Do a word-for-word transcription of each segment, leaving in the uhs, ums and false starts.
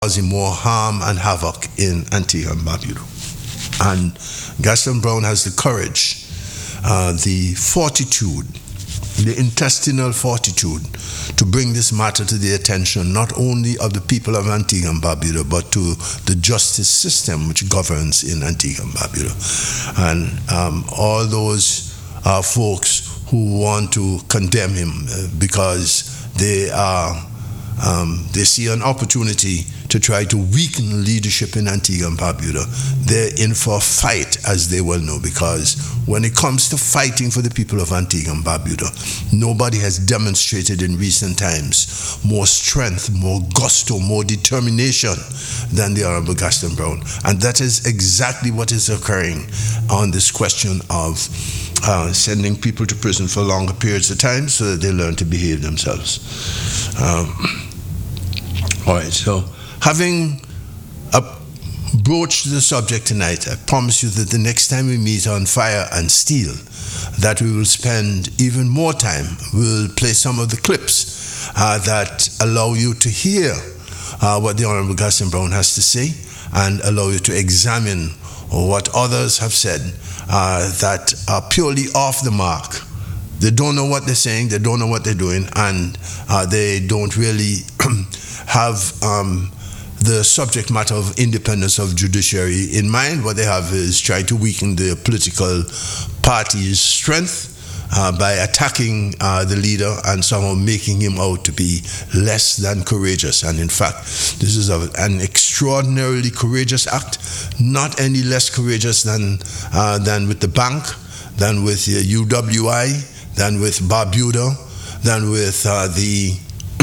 causing more harm and havoc in Antigua and Barbuda. And Gaston Brown has the courage, uh, the fortitude, the intestinal fortitude to bring this matter to the attention not only of the people of Antigua and Barbuda, but to the justice system which governs in Antigua and Barbuda. And um, all those uh, folks who want to condemn him uh, because they are um, they see an opportunity to try to weaken leadership in Antigua and Barbuda, they're in for a fight, as they well know, because when it comes to fighting for the people of Antigua and Barbuda, nobody has demonstrated in recent times more strength, more gusto, more determination than the Honorable Gaston Brown. And that is exactly what is occurring on this question of uh, sending people to prison for longer periods of time so that they learn to behave themselves. Um, all right, so having uh, broached the subject tonight, I promise you that the next time we meet on Fire and Steel, that we will spend even more time. We'll play some of the clips uh, that allow you to hear uh, what the Honorable Gaston Brown has to say and allow you to examine what others have said uh, that are purely off the mark. They don't know what they're saying, they don't know what they're doing, and uh, they don't really have um, the subject matter of independence of judiciary in mind. What they have is try to weaken the political party's strength uh, by attacking uh, the leader and somehow making him out to be less than courageous. And in fact, this is a, an extraordinarily courageous act, not any less courageous than, uh, than with the bank, than with uh, U W I, than with Barbuda, than with uh, the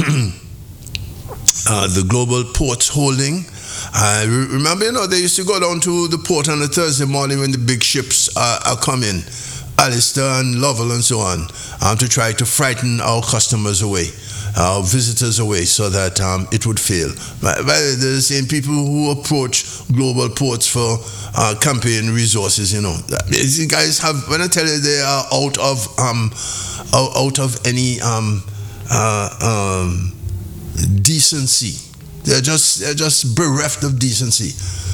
uh, the Global Ports Holding. I uh, re- remember, you know, they used to go down to the port on a Thursday morning when the big ships uh, are coming, Alistair and Lovell and so on, um, to try to frighten our customers away, our visitors away, so that um, it would fail. But, but they're the same people who approach Global Ports for uh, campaign resources, you know. These guys have, when I tell you they are out of um, out of any um, uh, um, decency. They're just they're just bereft of decency.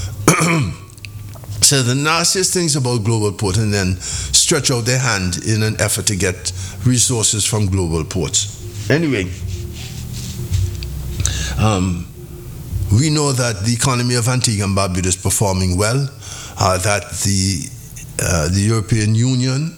So the nastiest things about Global Port, and then stretch out their hand in an effort to get resources from Global Ports. Anyway, um, we know that the economy of Antigua and Barbuda is performing well, uh, that the uh, the European Union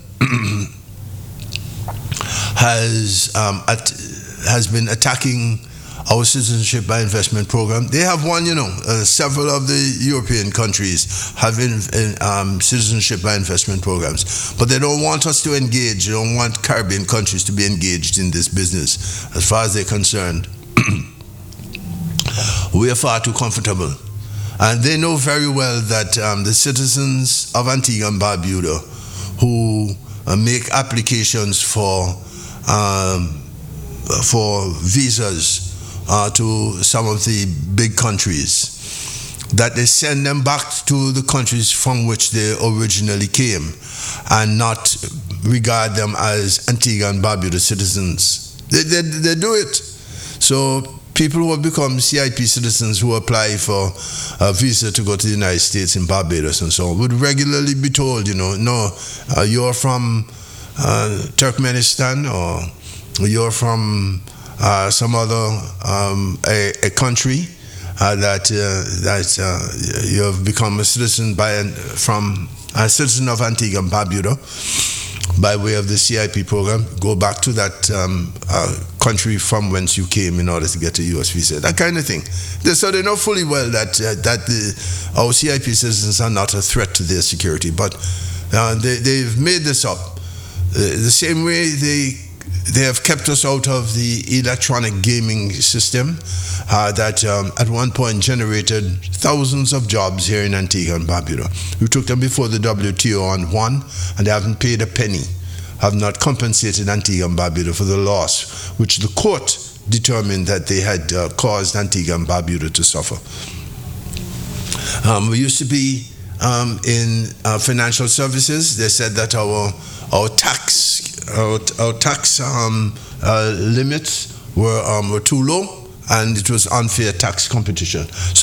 has um, at, has been attacking our citizenship by investment program. They have one, you know, uh, several of the European countries have in, in, um, citizenship by investment programs, but they don't want us to engage. They don't want Caribbean countries to be engaged in this business. As far as they're concerned, we are far too comfortable. And they know very well that um, the citizens of Antigua and Barbuda who uh, make applications for um, for visas Uh, to some of the big countries, that they send them back to the countries from which they originally came and not regard them as Antigua and Barbuda citizens. They, they, they do it. So people who have become C I P citizens who apply for a visa to go to the United States and Barbados and so on would regularly be told, you know, no, uh, you're from uh, Turkmenistan, or you're from Uh, some other um, a, a country uh, that uh, that uh, you have become a citizen by from a citizen of Antigua and Barbuda by way of the C I P program. Go back to that um, uh, country from whence you came in order to get a U S visa. That kind of thing. So they know fully well that uh, that the, our C I P citizens are not a threat to their security, but uh, they, they've made this up uh, the same way they. They have kept us out of the electronic gaming system uh, that um, at one point generated thousands of jobs here in Antigua and Barbuda. We took them before the W T O and won, and they haven't paid a penny, have not compensated Antigua and Barbuda for the loss, which the court determined that they had uh, caused Antigua and Barbuda to suffer. Um, we used to be um, in uh, financial services. They said that our our tax Our, our tax um, uh, limits were um, were too low, and it was unfair tax competition. So